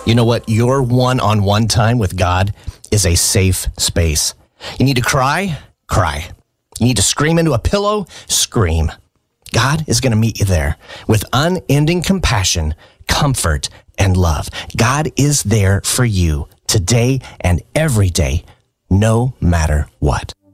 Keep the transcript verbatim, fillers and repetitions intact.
You know what? Your one-on-one time with God is a safe space. You need to cry? Cry. You need to scream into a pillow? Scream. God is going to meet you there with unending compassion, comfort, and love. God is there for you today and every day, no matter what.